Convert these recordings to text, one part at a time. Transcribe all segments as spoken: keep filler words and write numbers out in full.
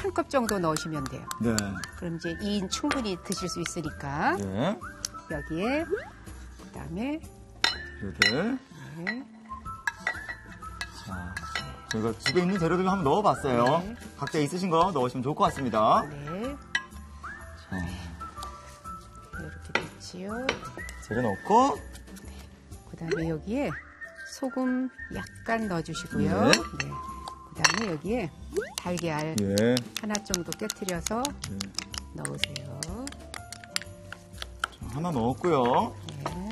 한 컵 정도 넣으시면 돼요. 네. 그럼 이제 이 인 충분히 드실 수 있으니까. 네. 여기에 그다음에 이렇게. 네. 자, 저희가 집에 있는 재료들 한번 넣어봤어요. 네. 각자 있으신 거 넣으시면 좋을 것 같습니다. 네. 자, 이렇게 됐지요. 재료 넣고. 그다음에 여기에 소금 약간 넣어주시고요. 네. 네. 그다음에 여기에 달걀 예. 하나 정도 깨트려서 네. 넣으세요. 자, 하나 넣었고요. 네.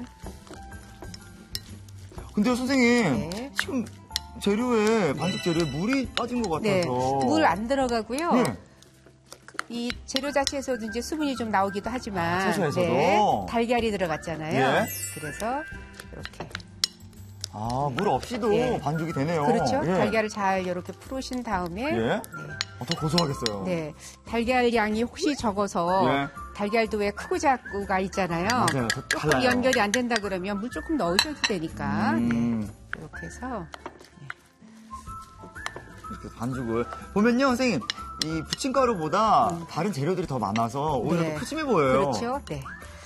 근데요, 선생님. 네. 지금 재료에, 반죽 재료에 물이 빠진 것 같아서. 네. 물 안 들어가고요. 네. 이 재료 자체에서도 이제 수분이 좀 나오기도 하지만 아, 채소에서도? 네, 달걀이 들어갔잖아요. 예. 그래서 이렇게 아, 물 없이도 예. 반죽이 되네요. 그렇죠. 예. 달걀을 잘 이렇게 풀으신 다음에 예. 네. 어, 더 고소하겠어요. 네. 달걀 양이 혹시 적어서 예. 달걀도 왜 크고 작고가 있잖아요. 맞아요. 더 조금 달라요. 연결이 안 된다 그러면 물 조금 넣으셔도 되니까 음. 네. 이렇게 해서 이렇게 반죽을. 보면요, 선생님. 이 부침가루보다 다른 재료들이 더 많아서 오히려 네. 더 푸짐해 보여요. 그렇죠. 네. 네.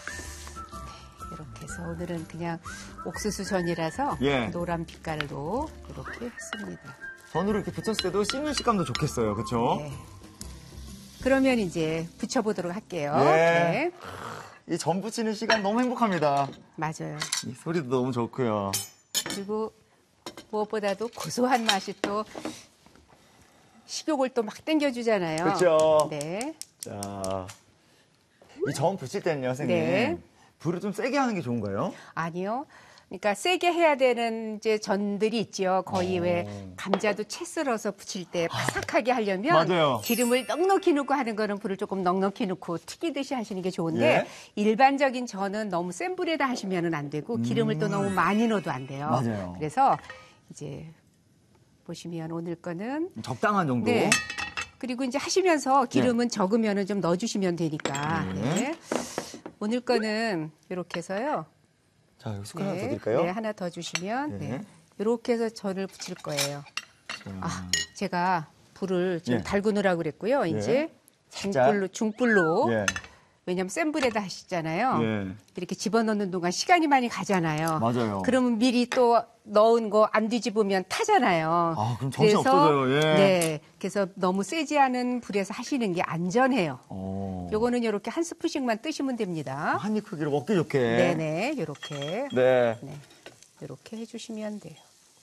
이렇게 해서 오늘은 그냥 옥수수전이라서 예. 노란 빛깔로 이렇게 했습니다. 전으로 이렇게 부쳤을 때도 씹는 식감도 좋겠어요. 그렇죠? 네. 그러면 이제 부쳐보도록 할게요. 예. 네. 이 전 부치는 시간 너무 행복합니다. 맞아요. 이 소리도 너무 좋고요. 그리고 무엇보다도 고소한 맛이 또 식욕을 또 막 땡겨주잖아요. 그렇죠. 네. 자, 이 전 부칠 때는요, 선생님. 네. 불을 좀 세게 하는 게 좋은가요? 아니요. 그러니까 세게 해야 되는 이제 전들이 있죠. 거의 오. 왜 감자도 채 썰어서 부칠 때 바삭하게 하려면 맞아요. 기름을 넉넉히 넣고 하는 거는 불을 조금 넉넉히 넣고 튀기듯이 하시는 게 좋은데 예. 일반적인 전은 너무 센 불에다 하시면 안 되고 기름을 또 너무 많이 넣어도 안 돼요. 음. 맞아요. 그래서 이제 보시면 오늘 거는 적당한 정도. 네. 그리고 이제 하시면서 기름은 적으면 좀 넣어주시면 되니까. 네. 네. 오늘 거는 이렇게 해서요. 자, 여기 숟가락 하나 더 네, 드릴까요? 네, 하나 더 주시면 네. 네. 이렇게 해서 전을 부칠 거예요. 자, 아, 제가 불을 좀 예. 달구느라고 그랬고요. 이제 살짝. 중불로 중불로 예. 왜냐하면 센 불에다 하시잖아요. 예. 이렇게 집어넣는 동안 시간이 많이 가잖아요. 맞아요. 그러면 미리 또 넣은 거 안 뒤집으면 타잖아요. 아, 그럼 정신 없어져요. 예. 네, 그래서 너무 세지 않은 불에서 하시는 게 안전해요. 어. 요거는 이렇게 한 스푼씩만 뜨시면 됩니다. 한 입 크기로 먹기 좋게. 네네, 이렇게. 네. 네, 이렇게 해주시면 돼요.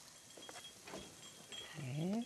네.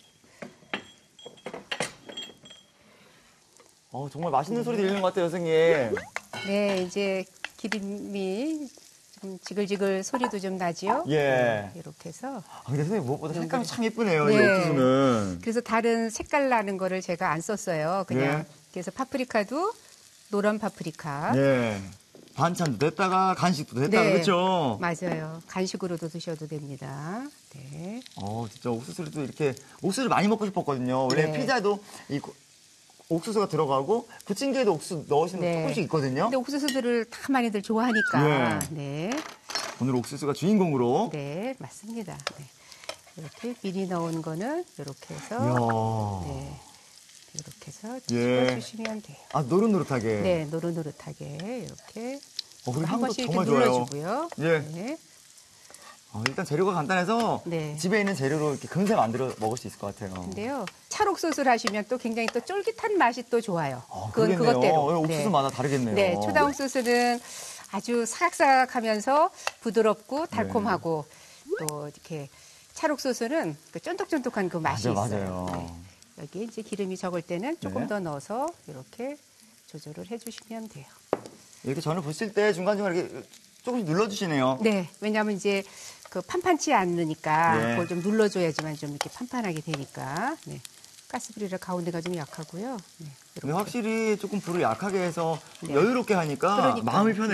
어, 정말 맛있는 소리 들리는 것 같아요, 선생님. 네, 이제 기름이 좀 지글지글 소리도 좀 나지요? 예. 네, 이렇게 해서. 아, 근데 선생님 무엇보다 색감이 참 예쁘네요, 이 네. 옥수수는. 그래서 다른 색깔 나는 거를 제가 안 썼어요. 그냥. 네. 그래서 파프리카도 노란 파프리카. 예. 반찬도 됐다가 간식도 됐다가 네. 그렇죠? 맞아요. 간식으로도 드셔도 됩니다. 네. 어, 진짜 옥수수를 또 이렇게 옥수수를 많이 먹고 싶었거든요. 원래 네. 피자도 이 고- 옥수수가 들어가고 부침개에도 옥수수 넣으시는 거 네. 조금씩 있거든요. 근데 옥수수들을 다 많이들 좋아하니까. 예. 네. 오늘 옥수수가 주인공으로. 네, 맞습니다. 네. 이렇게 미리 넣은 거는 이렇게 해서 이야. 네. 이렇게 해서 예. 집어주시면 돼요. 아, 노릇노릇하게. 네, 노릇노릇하게 이렇게 어, 그리고 한 향도 번씩 정말 이렇게 좋아요. 눌러주고요. 예. 네. 어, 일단 재료가 간단해서 네. 집에 있는 재료로 이렇게 금세 만들어 먹을 수 있을 것 같아요. 근데요, 찰옥소스를 하시면 또 굉장히 또 쫄깃한 맛이 또 좋아요. 아, 그건 그러겠네요. 그것대로. 어, 옥수수마다 다르겠네요. 네, 초다옥소스는 아주 사각사각하면서 부드럽고 달콤하고 또 이렇게 찰옥소스는 그 쫀득쫀득한 그 맛이 맞아요, 있어요. 맞아요. 네. 여기 이제 기름이 적을 때는 조금 네. 더 넣어서 이렇게 조절을 해주시면 돼요. 이렇게 전을 부실 때 중간중간 이렇게 조금씩 눌러주시네요. 네, 왜냐하면 이제 그 판판치 않으니까 네. 그걸 좀 눌러줘야지만 좀 이렇게 판판하게 되니까. 네. 가스불이라 가운데가 좀 약하고요. 네, 근데 확실히 조금 불을 약하게 해서 네. 여유롭게 하니까 그러니까요. 마음이 편해요.